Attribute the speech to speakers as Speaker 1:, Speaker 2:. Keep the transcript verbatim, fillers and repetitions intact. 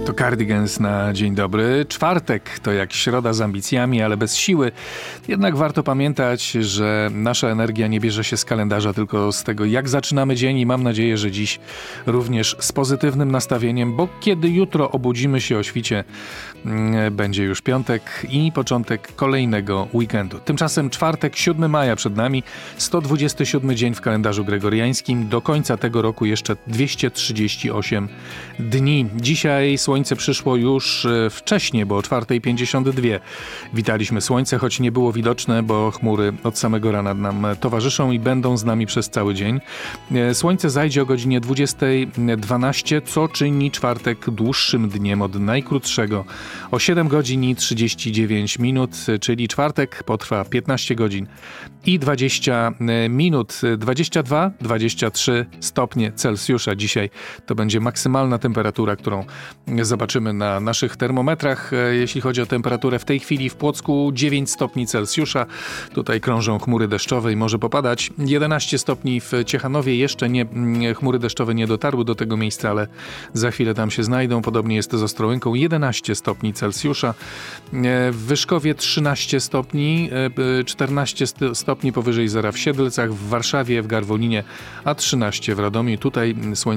Speaker 1: To Cardigans na dzień dobry. Czwartek to jak środa z ambicjami, ale bez siły. Jednak warto pamiętać, że nasza energia nie bierze się z kalendarza, tylko z tego, jak zaczynamy dzień, i mam nadzieję, że dziś również z pozytywnym nastawieniem, bo kiedy jutro obudzimy się o świcie, będzie już piątek i początek kolejnego weekendu. Tymczasem czwartek, siódmego maja przed nami, sto dwudziesty siódmy dzień w kalendarzu gregoriańskim. Do końca tego roku jeszcze dwieście trzydzieści osiem dni. Dzisiaj słońce przyszło już wcześniej, bo o czwartej pięćdziesiąt dwa. Witaliśmy słońce, choć nie było widoczne, bo chmury od samego rana nam towarzyszą i będą z nami przez cały dzień. Słońce zajdzie o godzinie dwudziestej dwanaście, co czyni czwartek dłuższym dniem od najkrótszego o siedem godzin i trzydzieści dziewięć minut, czyli czwartek potrwa piętnaście godzin i dwadzieścia minut. dwadzieścia dwa dwadzieścia trzy stopnie Celsjusza dzisiaj to będzie maksymalna temperatura, którą zobaczymy na naszych termometrach. Jeśli chodzi o temperaturę w tej chwili w Płocku, dziewięć stopni Celsjusza. Tutaj krążą chmury deszczowe i może popadać. jedenaście stopni w Ciechanowie. Jeszcze nie, chmury deszczowe nie dotarły do tego miejsca, ale za chwilę tam się znajdą. Podobnie jest z Ostrołęką. jedenaście stopni Celsjusza. W Wyszkowie trzynaście stopni, czternaście stopni powyżej zera w Siedlcach, w Warszawie, w Garwolinie, a trzynaście w Radomiu. Tutaj słońce